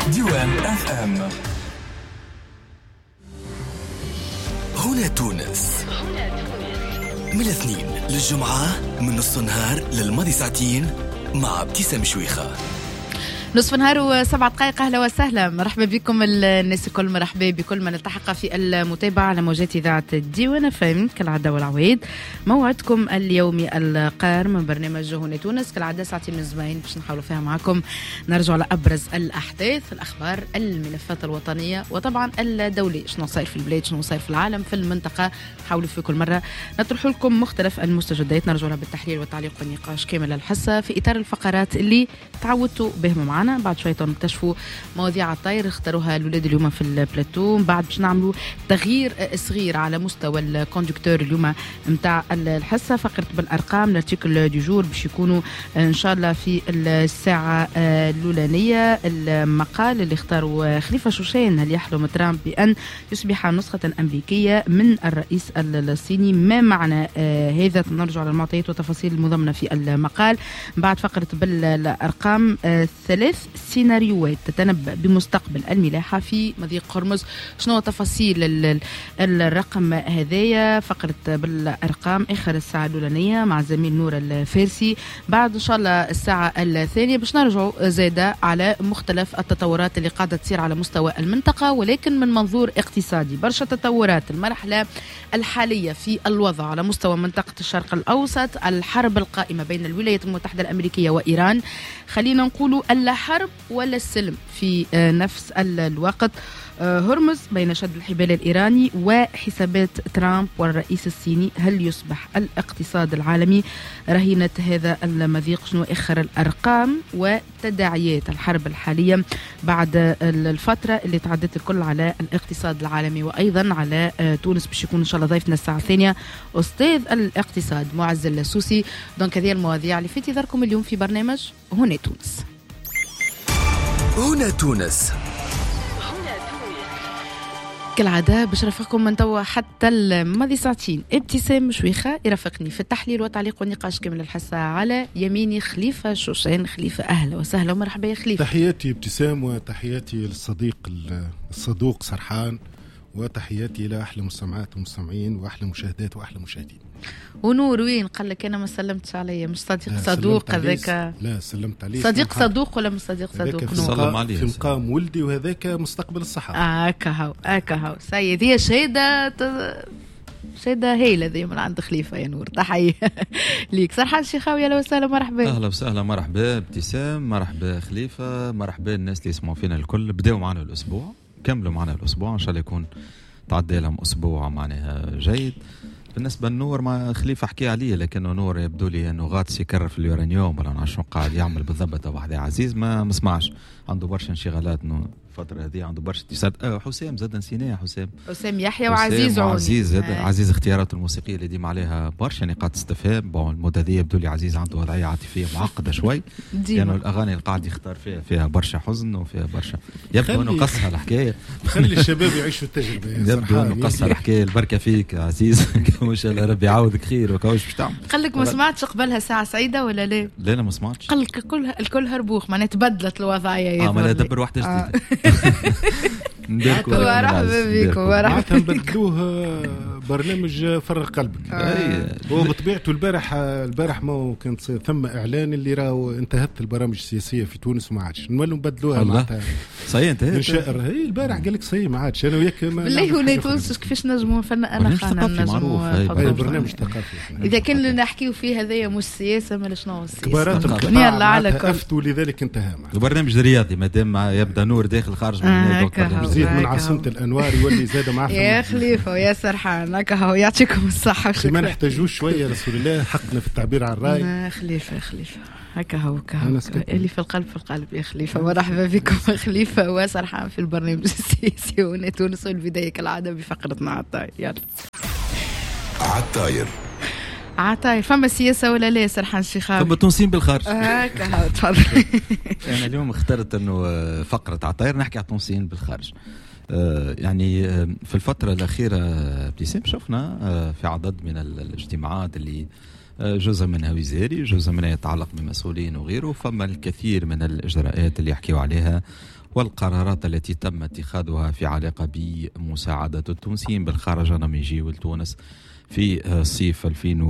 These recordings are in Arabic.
ديوان اف ام. هنا تونس، من الاثنين للجمعة من نصف النهار للماضي ساعتين مع ابتسام شويخة. نصف نهار و7 دقائق. اهلا وسهلا، مرحبا بكم الناس الكل، مرحبا بكل من التحق في المتابعه على موجات اذاعه الديوان فهم كالعاده والعوايد. موعدكم اليومي القار من برنامج هنا تونس، كالعاده ساعتين من الزمان باش نحاولوا فيها معكم نرجع على ابرز الاحداث، الاخبار، الملفات الوطنيه وطبعا الدوليه، شنو صاير في البلاد، شنو صاير في العالم، في المنطقه. نحاولوا في كل مره نطرح لكم مختلف المستجدات، نرجع لها بالتحليل والتعليق والنقاش كامل الحصه في اطار الفقرات اللي تعودتوا بهم معنا. بعد شويه نكتشفوا مواضيع الطاير اختاروها الاولاد اليوم في البلاتو. بعد باش نعملوا تغيير صغير على مستوى الكوندكتور اليوم نتاع الحصه، فقره بالارقام الارتيكل دو جور باش يكونوا ان شاء الله في الساعه الاولانيه. المقال اللي اختاروا خليفه شوشان، هل يحلم ترامب بان يصبح نسخه امريكيه من الرئيس الصيني؟ ما معنى هذا؟ نرجع على المعطيات والتفاصيل المضمنه في المقال. بعد فقره بالارقام 3 سيناريوهات تتنبأ بمستقبل الملاحة في مضيق هرمز. شنو تفاصيل الرقم هذايا؟ فقرة بالأرقام آخر الساعة الأولانية مع زميل نور الفارسي. بعد إن شاء الله الساعة الثانية باش نرجعوا زادة على مختلف التطورات اللي قاعدة تصير على مستوى المنطقة، ولكن من منظور اقتصادي. برشا تطورات المرحلة الحالية في الوضع على مستوى منطقة الشرق الأوسط، الحرب القائمة بين الولايات المتحدة الأمريكية وإيران، خلينا نقولوا حرب ولا السلم في نفس الوقت، هرمز بين شد الحبال الإيراني وحسابات ترامب والرئيس الصيني. هل يصبح الاقتصاد العالمي رهينة هذا المضيق؟ شنو آخر الأرقام وتداعيات الحرب الحالية بعد الفترة اللي تعدت الكل على الاقتصاد العالمي وأيضا على تونس؟ باش يكون إن شاء الله ضيفنا الساعة الثانية أستاذ الاقتصاد معز السوسي. دونك هذه المواضيع اللي في انتظاركم اليوم في برنامج هنا تونس. هنا تونس كالعادة باش رافقكم من توا حتى الماضي ساعتين. ابتسام شويخة يرافقني في التحليل والتعليق والنقاش كامل الحصة. على يميني خليفة شوشان. خليفة أهلا وسهلا ومرحبا يا خليفة. تحياتي ابتسام وتحياتي للصديق الصدوق سرحان، وتحياتي إلى أحلى مستمعات ومستمعين وأحلى مشاهدات وأحلى مشاهدين. ونور وين؟ قال لك أنا ما سلمتش عليا، مش صديق صدوق هذاك؟ لا سلمت عليه. صديق صدوق ولا مش صديق صدوق؟ سلم عليه في مقام ولدي، وهذاك مستقبل الصحافة. هكا سيد، هي شهادة هايلة ذي من عند خليفة يا نور. تحية ليك سرحان الشيخاوي. أهلا وسهلا مرحبا. أهلا وسهلا مرحبا ابتسام، مرحبا خليفة، مرحبا الناس اللي يسمعوا فينا الكل. بداوا معنا الأسبوع، كملوا معنا الأسبوع إن شاء الله يكون تعدي لهم أسبوع معناها جيد. بالنسبة لنور ما خليفة حكي عليه، لكنه نور يبدو لي أنه غاطس يكرر في اليورانيوم ولا نعرف شنو قاعد يعمل بالضبط. واحد عزيز ما مسمعش، عنده برشا انشغالات الفترة هذه، عنده برشا اتصالات. حسام زاد نسيناه، حسام يحيى وعزيز عوني. عزيز اختياراته الموسيقية اللي ديما عليها برشا نقاط استفهام. المدة هذه يبدو لي عزيز عنده وضعية عاطفية معقدة شوي، لأنه يعني الأغاني اللي قاعد يختار فيها برشا حزن وفيها برشا. يبدو أنه قصها الحكاية. خلي الشباب يعيشوا التجربة. يبدو أنه قصها الحكاية. البركة فيك عزيز. ما شاء الله ربي يعوضك خير وكاوش باش تعمل. قال لك ما سمعتش قبلها ساعة سعيدة ولا لا؟ لا ما سمعتش. قال لك الكل هربوخ، ما تبدلت الوضعية. ما لا دبر واحدة جديدة. مرحبا بكم. معناتها نبدلوه برنامج فرغ قلبك. هو بطبيعته البارح ما كانت ثم اعلان اللي راهو انتهت البرامج السياسيه في تونس وما عادش نولوا نبدلوها. معناتها صحيح انتهت من شهر. هي البارح قال لك صحيح ما عادش. انا وياك بالله هنا تونس كيفاش نجموا انا خانا نجموا برنامج ثقافي. اذا كان اللي نحكيو فيه هذايا مش سياسه، ما شنو السياسه كبارات القطاع على افتوا لذلك انتهى. البرنامج رياضي مادام يبدا نور داخل خارج من هنا زيد من عاصمه الانوار يولي زاد معاه يا خليفه ويا سرحان. هكا هو يعطيكم الصحه. ما نحتاجوش شويه رسول الله، حقنا في التعبير عن الراي. خليفه هكا هو اللي في القلب يا خليفه. مرحبا بكم خليفه وسرحان في البرنامج السياسي هنا تونس. والبدايه كالعاده بفقرتنا عالطاير. يلا عطاير. فما سياسة ولا لا سرحان الشيخاوي؟ فما تونسين بالخارج. هكا تفضل. أنا اليوم اخترت إنه فقرة عطاير نحكي على تونسين بالخارج. يعني في الفترة الأخيرة ابتسام شفنا في عدد من الاجتماعات اللي جزء منها وزاري، جزء منها يتعلق بمسؤولين وغيره. فما الكثير من الإجراءات اللي يحكيوا عليها والقرارات التي تم اتخاذها في علاقة بمساعدة التونسيين بالخارج أنهم يجيوا لتونس في صيف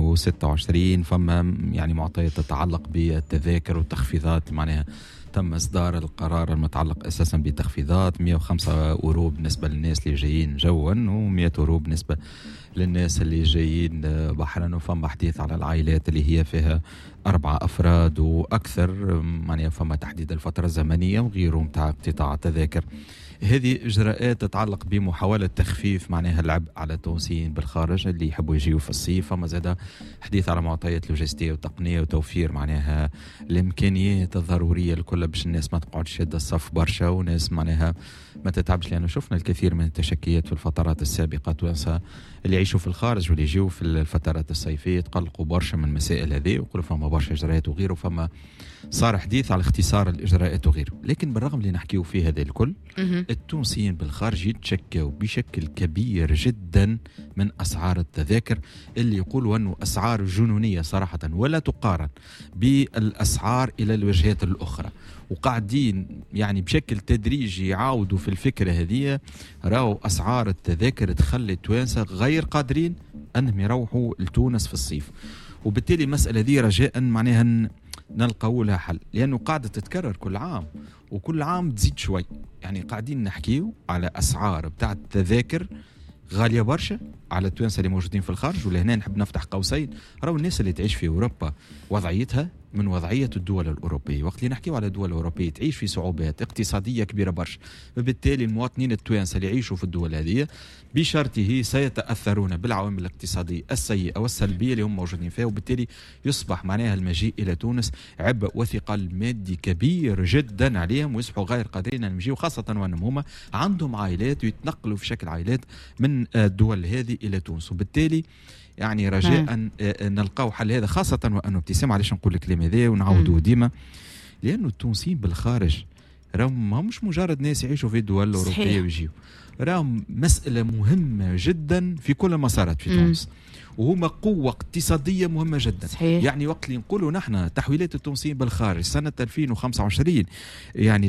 2026. فما يعني معطيات تتعلق بالتذاكر والتخفيضات، معناها تم إصدار القرار المتعلق أساسا بتخفيضات 105 أورو بالنسبة للناس اللي جايين جوا و100 أورو بالنسبة للناس اللي جايين بحرا. وفما حديث على العائلات اللي هي فيها 4 أفراد وأكثر، معناها فما تحديد الفترة الزمنية وغيره متاع اقتطاع التذاكر. هذه إجراءات تتعلق بمحاولة تخفيف معناها العبء على التونسيين بالخارج اللي يحبوا يجيوا في الصيف. فما زاد حديث على معطيات لوجستية وتقنية وتوفير معناها الإمكانيات الضرورية الكل باش الناس ما تقعدش شادة الصف برشا وناس معناها ما تتعبش، لأنه شفنا الكثير من التشكيات في الفترات السابقة توانسة اللي يعيشوا في الخارج واللي يجيوا في الفترات الصيفية تقلقوا برشا من المسائل هذه ويقولوا فما برشا إجراءات وغيره. فما صار حديث على اختصار الإجراءات وغيره. لكن بالرغم اللي نحكيه فيه هذا الكل، التونسيين بالخارج يتشكوا بشكل كبير جدا من أسعار التذاكر اللي يقولوا أنه أسعار جنونية صراحة ولا تقارن بالأسعار إلى الوجهات الأخرى. وقاعدين يعني بشكل تدريجي يعاودوا في الفكرة هذه. راو أسعار التذاكر تخلي التوانسة غير قادرين أنهم يروحوا لتونس في الصيف. وبالتالي المسألة دي رجاء معناها نلقوا لها حل، لأنه قاعدة تتكرر كل عام وكل عام تزيد شوي. يعني قاعدين نحكيو على أسعار بتاع التذاكر غالية برشا على التوانسة اللي موجودين في الخارج. ولهنا نحب نفتح قوسين، راهو الناس اللي تعيش في أوروبا وضعيتها من وضعية الدول الأوروبية. وقت اللي نحكيو على الدول الأوروبية تعيش في صعوبات اقتصادية كبيرة برشا، وبالتالي المواطنين التوانسة اللي يعيشوا في الدول هذه بشرطه سيتأثرون بالعوامل الاقتصادية السيئة والسلبية اللي هم موجودين فيها. وبالتالي يصبح معناها المجيء إلى تونس عبء وثقل مادي كبير جدا عليهم ويصبحوا غير قادرين أن يجيوا، خاصة وأنهم هم عندهم عائلات ويتنقلوا في شكل عائلات من الدول هذه إلى تونس. وبالتالي يعني رجاء أن نلقاو حل هذا، خاصة وأنه ابتسام علاش نقول الكلام هذا ونعودوا ديما، لأنه التونسيين بالخارج راهم مش مجرد ناس يعيشوا في الدول الأوروبية ويجيوا، راهم مسألة مهمة جدا في كل مسارات في تونس، وهما قوة اقتصادية مهمة جدا. صحيح. يعني وقت اللي نقولوا نحن تحويلات التونسيين بالخارج سنة 2025 يعني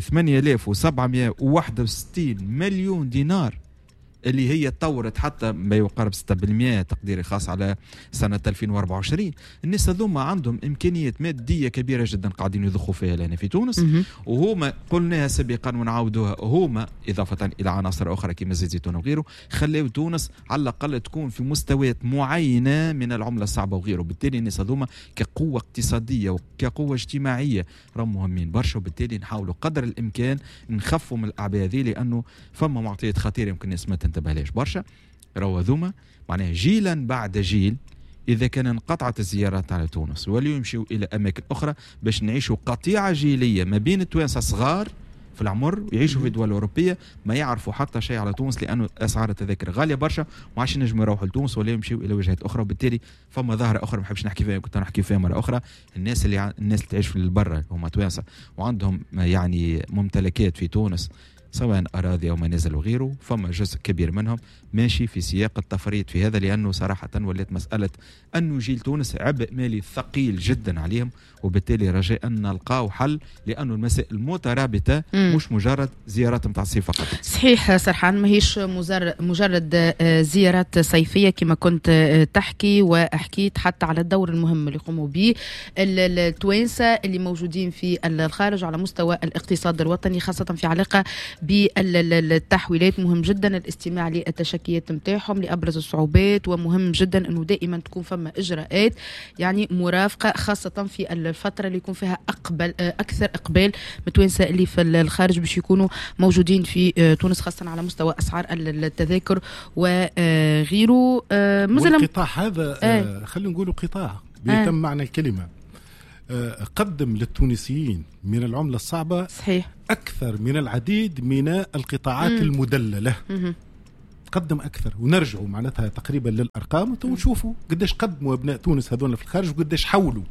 8761 مليون دينار، اللي هي تطورت حتى ما يقارب 6% تقديري خاص على سنة 2024. الناس هذوما عندهم إمكانيات مادية كبيرة جدا قاعدين يضخوا فيها لنا في تونس، وهما قلناها سابقا ونعاودوها، هما إضافة إلى عناصر أخرى كما زيت زيتون وغيره خلوا تونس على الأقل تكون في مستويات معينة من العملة الصعبة وغيره. بالتالي الناس هذوما كقوة اقتصادية وكقوة اجتماعية راهم مهمين برشا، وبالتالي نحاولوا قدر الإمكان نخفوا من الأعباء هذه، لأنه فما معطيات خطيرة يمكن الناس ما تنتبهلاش برشا. راهو ذوما معناها جيلا بعد جيل إذا كان انقطعت الزيارات على تونس وليو يمشوا إلى أماكن أخرى باش نعيشوا قطيعة جيلية ما بين التوانسة صغار في العمر ويعيشوا في دول أوروبية ما يعرفوا حتى شيء على تونس، لأنه أسعار التذاكر غالية برشا وما عادش نجموا يروحوا لتونس ولا يمشوا إلى وجهات أخرى. وبالتالي فما ظاهرة أخرى ما بحبش نحكي فيها، كنت نحكي فيها مرة أخرى، الناس اللي تعيش في البرة هم توانسة وعندهم يعني ممتلكات في تونس سواء أراضي أو منازل وغيره، فما جزء كبير منهم ماشي في سياق التفريط في هذا، لأنه صراحة ولات مسألة أنه جيل تونس عبء مالي ثقيل جدا عليهم. وبالتالي رجاء أن نلقاو حل، لأنه المسائل مترابطة مش مجرد زيارات متاع الصيف فقط. صحيح سرحان، ماهيش مجرد زيارات صيفية كما كنت تحكي وحكيت حتى على الدور المهم اللي يقوموا به التوانسة اللي موجودين في الخارج على مستوى الاقتصاد الوطني، خاصة في علاقة بالتحويلات. مهم جدا الاستماع للتشكيات متاعهم لأبرز الصعوبات، ومهم جدا أنه دائما تكون فما إجراءات يعني مرافقة، خاصة في الفترة اللي يكون فيها أكثر إقبال متوانسة اللي في الخارج باش يكونوا موجودين في تونس، خاصة على مستوى أسعار التذاكر وغيره. والقطاع هذا خلينا نقولوا قطاع بيتم معنى الكلمة، قدم للتونسيين من العملة الصعبة صحيح أكثر من العديد من القطاعات المدللة. قدم أكثر، ونرجعوا معناتها تقريبا للأرقام ونشوفوا قديش قدموا أبناء تونس هذول في الخارج وقديش حولوا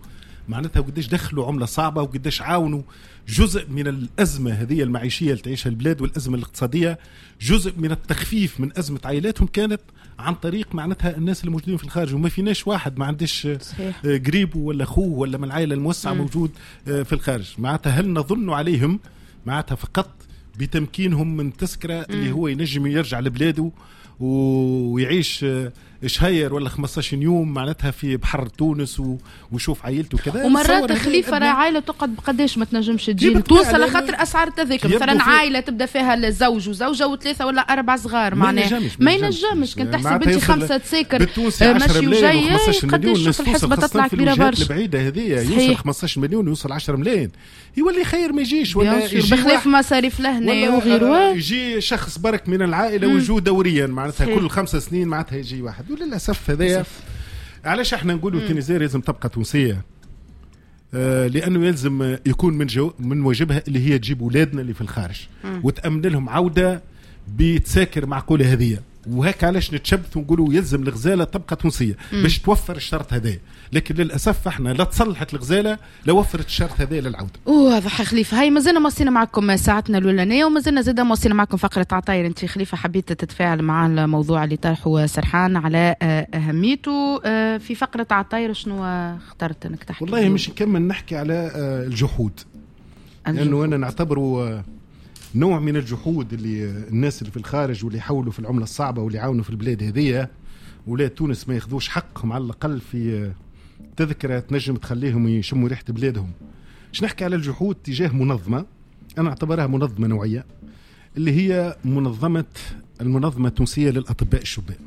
معناتها وقديش دخلوا عملة صعبة وقديش عاونوا جزء من الأزمة هذه المعيشية اللي تعيشها البلاد والأزمة الاقتصادية، جزء من التخفيف من أزمة عائلاتهم كانت عن طريق معناتها الناس اللي موجودين في الخارج. وما فيناش واحد ما عندش قريبه ولا أخوه ولا من العائلة الموسعة موجود في الخارج. معناتها هل نظن عليهم معناتها فقط بتمكينهم من تذكرة اللي هو ينجم يرجع لبلاده ويعيش شهير ولا 15 يوم معناتها في بحر تونس ويشوف عائلته كذا. ومرات خليفة عائلة تقعد بقداش ما تنجمش تجي تونس على خاطر أسعار التذاكر. مثلا عائلة تبدأ فيها الزوج وزوجة وثلاثة ولا 4 صغار معناها ما ينجمش. كنت تحسب انت 5 تذاكر ماشي وجاي قداش الحسبة تطلع كبيرة برشا. البعيدة هذه يوصل 15 مليون يوصل 10 ملايين يولي خير ما يجيش ولا يجي بخلاف مصاريف لهنا وغيره. يجي شخص برك من العائلة ويجو دوريا معناتها كل 5 سنين معناتها يجي واحد. وللأسف هذا علاش احنا نقولوا تونسيا لازم تبقى تونسية لأنه يلزم يكون من واجبها اللي هي تجيب أولادنا اللي في الخارج وتأمن لهم عودة بتساكر معقولة هذه. وهيك علاش نتشبث ونقولوا يلزم الغزالة تبقى تونسية باش توفر الشرط هذا. لكن للأسف احنا لا تصلحت الغزالة لا وفرت الشرط هذا للعودة. واضح خليفة. هاي مازلنا موصينا معكم ساعتنا الأولانية ومازلنا زادا موصينا معكم فقرة عطاير. انت خليفة حبيت تتفاعل مع الموضوع اللي طرحه سرحان على أهميته في فقرة عطاير. شنو اخترت انك تحكي؟ والله مش نكمل نحكي على الجحود لأنه أنا نعتبره نوع من الجحود اللي الناس اللي في الخارج واللي يحولوا في العملة الصعبة واللي يعاونوا في البلاد هذية ولا تونس ما ياخذوش حقهم على الأقل في تذكرة تنجم تخليهم يشموا ريحة بلادهم. مش نحكي على الجحود تجاه منظمة أنا أعتبرها منظمة نوعية اللي هي المنظمة التونسية للأطباء الشبان.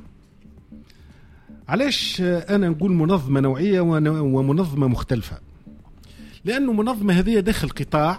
علاش أنا نقول منظمة نوعية ومنظمة مختلفة؟ لأنه منظمة هذه داخل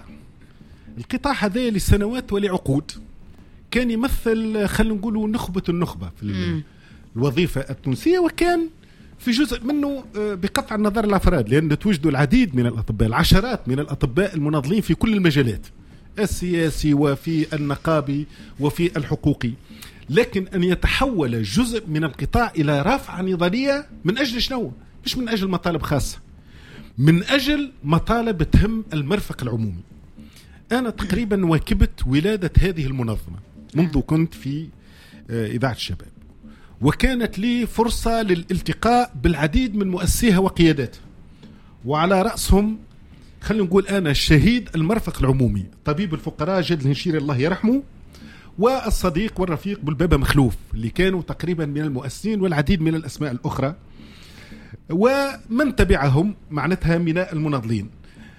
القطاع هذا لسنوات ولعقود كان يمثل خلينا نقولوا نخبة النخبة في الوظيفة التونسية وكان في جزء منه بقطع النظر الأفراد لأن توجدوا العديد من الأطباء العشرات من الأطباء المناضلين في كل المجالات السياسي وفي النقابي وفي الحقوقي. لكن أن يتحول جزء من القطاع إلى رافعة نضالية من أجل شنو؟ مش من أجل مطالب خاصة من أجل مطالب تهم المرفق العمومي. أنا تقريبا واكبت ولادة هذه المنظمة منذ كنت في إذاعة الشباب وكانت لي فرصة للالتقاء بالعديد من مؤسسيها وقياداتها وعلى رأسهم خلينا نقول أنا الشهيد المرفق العمومي طبيب الفقراء جد الهنشيري الله يرحمه والصديق والرفيق بالبابا مخلوف اللي كانوا تقريبا من المؤسسين والعديد من الأسماء الأخرى ومن تبعهم معناتها من المناضلين.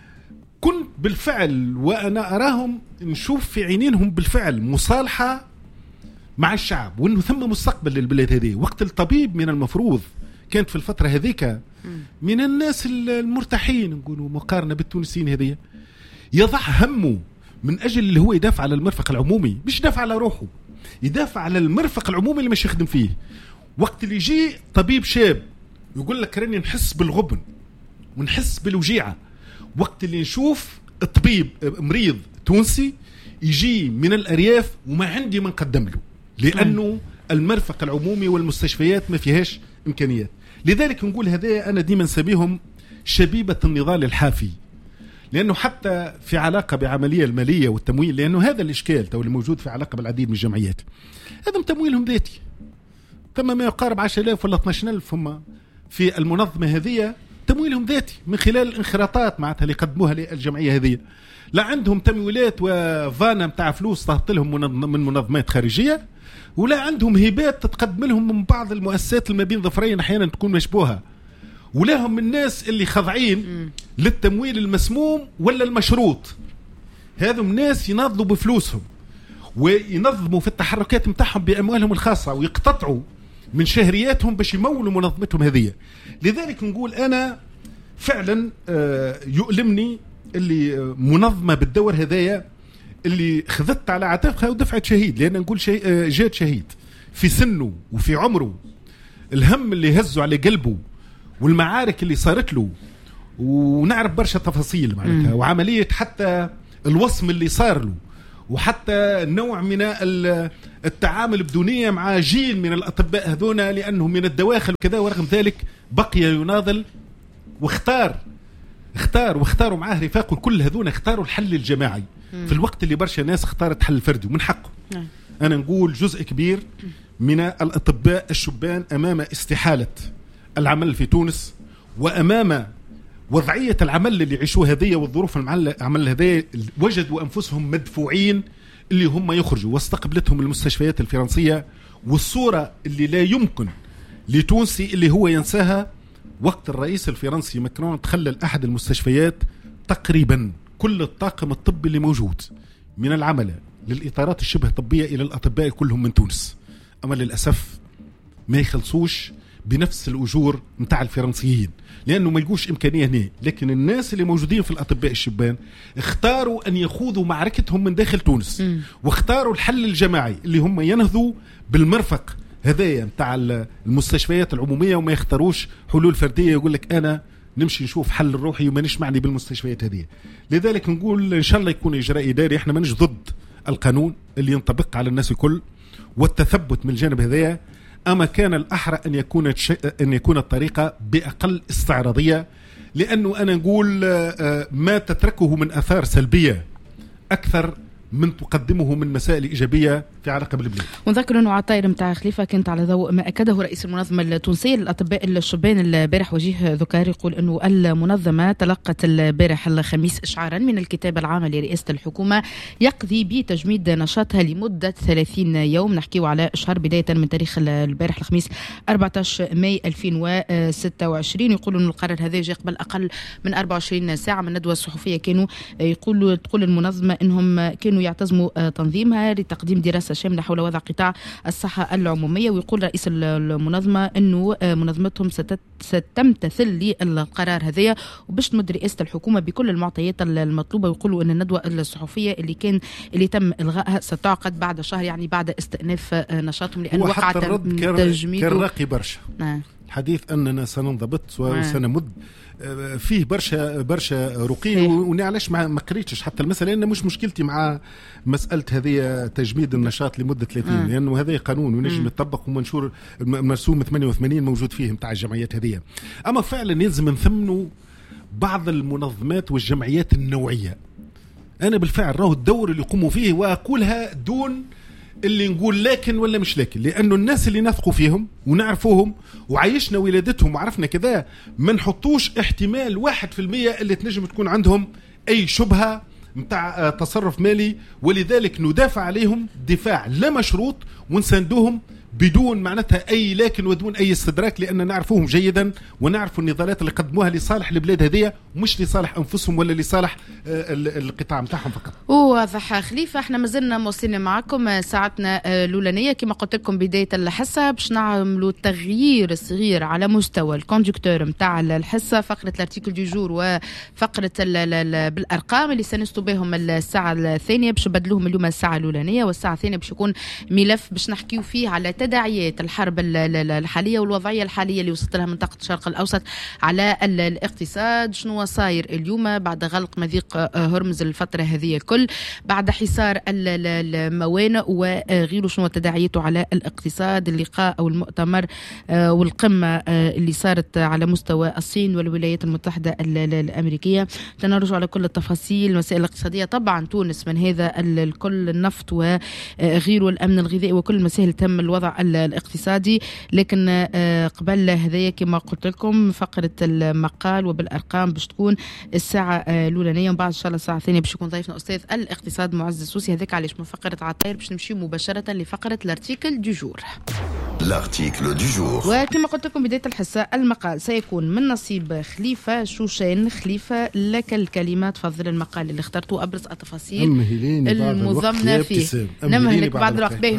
كنت بالفعل وأنا أراهم نشوف في عينينهم بالفعل مصالحة مع الشعب وأنه ثم مستقبل للبلاد هذه. وقت الطبيب من المفروض كانت في الفترة هذيك من الناس المرتاحين نقولوا مقارنة بالتونسيين هذه يضع همه من أجل اللي هو يدافع على المرفق العمومي مش يدافع على روحه يدافع على المرفق العمومي اللي مش يخدم فيه. وقت اللي يجي طبيب شاب يقول لك راني نحس بالغبن ونحس بالوجيعة وقت اللي نشوف الطبيب مريض تونسي يجي من الأرياف وما عندي من قدم له لأنه المرفق العمومي والمستشفيات ما فيهاش إمكانيات. لذلك نقول هذا أنا ديما نسميهم شبيبة النضال الحافي لأنه حتى في علاقة بعملية المالية والتمويل لأنه هذا الإشكال اللي موجود في علاقة بالعديد من الجمعيات هذا تمويلهم ذاتي ثم ما يقارب 10,000 ولا 12,000 هم في المنظمة هذه تمويلهم ذاتي من خلال الانخراطات معناتها اللي قدموها للجمعية هذه. لا عندهم تمويلات وفانا متاع فلوس تهط لهم من منظمات خارجية ولا عندهم هبات تتقدم لهم من بعض المؤسسات اللي ما بين ظفرين أحيانا تكون مشبوهة ولا هم الناس اللي خاضعين للتمويل المسموم ولا المشروط. هذم الناس ينظموا بفلوسهم وينظموا في التحركات متاعهم بأموالهم الخاصة ويقتطعوا من شهرياتهم باش يمولوا منظمتهم هذه. لذلك نقول أنا فعلا يؤلمني اللي منظمة بالدور هذايا اللي خذت على عاتقها ودفعت شهيد لأن نقول جاد شهيد في سنه وفي عمره الهم اللي هزوا على قلبه والمعارك اللي صارت له ونعرف برشا تفاصيل معناتها وعملية حتى الوصم اللي صار له وحتى نوع من التعامل بدونية مع جيل من الأطباء هذونا لأنهم من الدواخل وكذا ورغم ذلك بقي يناضل واختار واختاروا معاه رفاقه كل هذون اختاروا الحل الجماعي في الوقت اللي برشا ناس اختارت حل فردي ومن حقه. أنا نقول جزء كبير من الأطباء الشبان أمام استحالة العمل في تونس وأمام وضعية العمل اللي يعيشوها هذه والظروف العمل هذه وجدوا أنفسهم مدفوعين اللي هم يخرجوا، واستقبلتهم المستشفيات الفرنسية. والصورة اللي لا يمكن لتونسي اللي هو ينساها وقت الرئيس الفرنسي ماكرون تخلى أحد المستشفيات تقريبا كل الطاقم الطبي اللي موجود من العمل للإطارات الشبه طبية إلى الأطباء كلهم من تونس. أما للأسف ما يخلصوش بنفس الأجور متاع الفرنسيين لأنه ما يلقوش إمكانية هنا. لكن الناس اللي موجودين في الأطباء الشبان اختاروا أن يخوضوا معركتهم من داخل تونس واختاروا الحل الجماعي اللي هم ينهضوا بالمرفق هذايا متاع المستشفيات العمومية وما يختاروش حلول فردية يقول لك أنا نمشي نشوف حل الروحي وما نشمعني بالمستشفيات هذه. لذلك نقول إن شاء الله يكون إجراء إداري. إحنا منش ضد القانون اللي ينطبق على الناس الكل والتثبت من الجانب هذايا، أما كان الأحرى أن يكون الطريقة بأقل استعراضية، لأنه أنا نقول ما تتركه من أثار سلبية أكثر من تقدمه من مسائل إيجابية في علاقة بالبلاد. ونذكر أنه عطاير متاع خليفة كانت على ضوء ما أكده رئيس المنظمة التونسية للأطباء الشبان البارح وجيه ذكار، يقول أنه المنظمة تلقت البارح الخميس إشعارا من الكتاب العام لرئاسة الحكومة يقضي بتجميد نشاطها لمدة 30 يوم. نحكيه على إشعار بداية من تاريخ البارح الخميس 14 ماي 2026. يقول أنه القرار هذا جاء قبل أقل من 24 ساعة من ندوة صحفية كانوا تقول المنظمة أنهم كانوا يعتزموا تنظيمها لتقديم دراسة شاملة حول وضع قطاع الصحة العمومية. ويقول رئيس المنظمة أنه منظمتهم ستمتثل للقرار هذا وباش تمد رئاسة الحكومة بكل المعطيات المطلوبة. ويقولوا أن الندوة الصحفية اللي تم إلغائها ستعقد بعد شهر، يعني بعد استئناف نشاطهم، لأن وقع تجميد كان راقي برشا حديث أننا سننضبط وسنمد فيه برشا رقي. ونعلش ما قريتش حتى المسألة، لأن مش مشكلتي مع مسألة هذه تجميد النشاط لمدة 30 لأنه هذا قانون ونجم يطبق ومنشور مرسوم 88 موجود فيه متاع الجمعيات هذه. أما فعلا يلزم نثمنوا بعض المنظمات والجمعيات النوعية. أنا بالفعل راه الدور اللي يقوموا فيه وأقولها دون اللي نقول لكن ولا مش لكن، لأنه الناس اللي نثقوا فيهم ونعرفوهم وعايشنا ولادتهم وعرفنا كذا ما نحطوش احتمال 1% اللي تنجم تكون عندهم أي شبهة متاع تصرف مالي، ولذلك ندافع عليهم دفاع لا مشروط ونساندوهم بدون معناتها أي لكن ودون أي استدراك، لأن نعرفوهم جيدا ونعرف النضالات اللي قدموها لصالح البلاد هذه ومش لصالح أنفسهم ولا لصالح القطاع متاعهم فقط. واضح خليفة. احنا مازلنا موصلين معكم ساعتنا الأولانية كما قلت لكم بداية الحصة باش نعملوا تغيير صغير على مستوى الكوندكتور متاع الحصة، فقرة الارتيكل دي جور وفقرة بالأرقام اللي سنستو بهم الساعة الثانية باش نبدلوهم اليوم الساعة الأولانية، والساعة الثانية باش يكون ملف باش نحكيو فيه على تداعيات الحرب الحالية والوضعية الحالية اللي وصلت لها منطقة الشرق الأوسط على الاقتصاد. شنو صاير اليوم بعد غلق مضيق هرمز الفترة هذه الكل، بعد حصار الموانئ وغيره، شنو تداعياته على الاقتصاد. اللقاء أو المؤتمر والقمة اللي صارت على مستوى الصين والولايات المتحدة الأمريكية. تنرجع على كل التفاصيل المسائل الاقتصادية. طبعا تونس من هذا الكل النفط وغيره، الأمن الغذائي وكل المسائل تم الوضع الاقتصادي. لكن قبل هذايا كما قلت لكم فقرة المقال وبالأرقام باش تكون الساعة الأولانية، ومن بعد إن شاء الله الساعة الثانية باش يكون ضيفنا أستاذ الاقتصاد معز السوسي. هذاك علاش من فقرة عطاير باش نمشي مباشرة لفقرة الارتيكل دو جور. الارتيكل دو جور، وكما قلت لكم بداية الحصة المقال سيكون من نصيب خليفة شوشان. خليفة لك الكلمة، تفضل. المقال اللي اخترته أبرز التفاصيل المضمنة فيه. نمهلك بعد الوقت باهي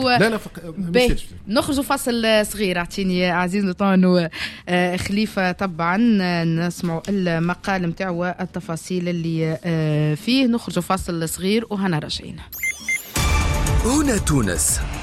نخرجوا فاصل صغير. اعطيني عزيز نطون خليفة طبعا نسمعوا المقال متاعه والتفاصيل اللي فيه. نخرجوا فاصل صغير وهنا راجعين. هنا تونس